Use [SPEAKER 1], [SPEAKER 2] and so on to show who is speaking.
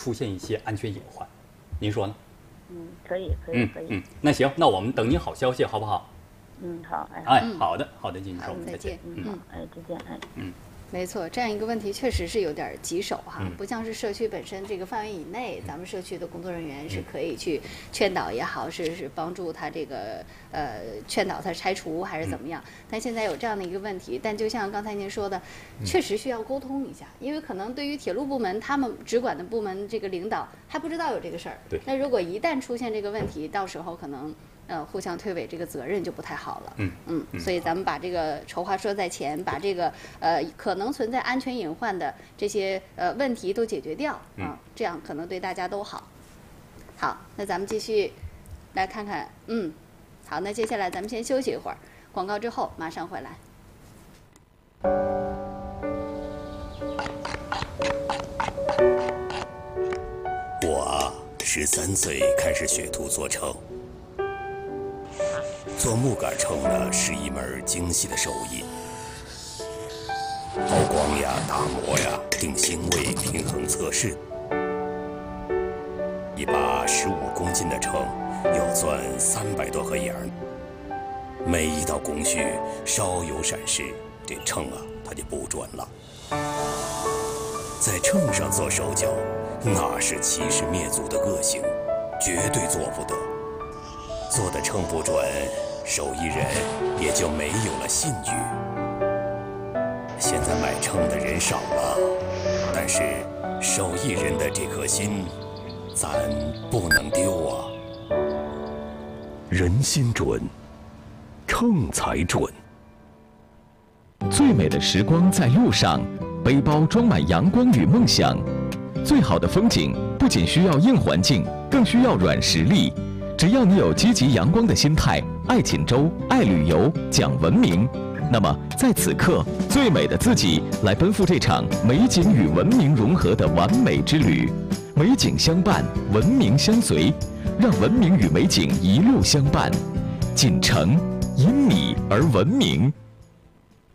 [SPEAKER 1] 出现一些安全隐患，您说呢？
[SPEAKER 2] 可以。
[SPEAKER 1] 那行，那我们等您好消息，好不好？
[SPEAKER 2] 好。
[SPEAKER 1] 好的，金叔，
[SPEAKER 2] 再见。再见。
[SPEAKER 3] 没错，这样一个问题确实是有点棘手哈，不像是社区本身这个范围以内，咱们社区的工作人员是可以去劝导也好，是帮助他这个劝导他拆除还是怎么样。但现在有这样的一个问题，但就像刚才您说的，确实需要沟通一下，因为可能对于铁路部门他们直管的部门这个领导还不知道有这个事儿。
[SPEAKER 1] 对。
[SPEAKER 3] 那如果一旦出现这个问题，到时候可能互相推诿这个责任就不太好了。所以咱们把这个丑话说在前，把这个可能存在安全隐患的这些问题都解决掉这样可能对大家都好。好，那咱们继续来看看，好，那接下来咱们先休息一会儿，广告之后马上回来。
[SPEAKER 4] 我13岁开始学徒做秤。做木杆秤呢是一门精细的手艺，抛光呀、打磨呀、定星位、平衡测试。一把15公斤的秤要钻300多个眼儿，每一道工序稍有闪失，这秤啊它就不准了。在秤上做手脚，那是欺师灭祖的恶行，绝对做不得。做的秤不准，手艺人也就没有了信誉。现在买秤的人少了，但是手艺人的这颗心，咱不能丢啊。人心准，秤才准。
[SPEAKER 5] 最美的时光在路上，背包装满阳光与梦想。最好的风景不仅需要硬环境，更需要软实力。只要你有积极阳光的心态，爱锦州，爱旅游，讲文明，那么在此刻，最美的自己来奔赴这场美景与文明融合的完美之旅。美景相伴，文明相随，让文明与美景一路相伴。锦城因你而文明。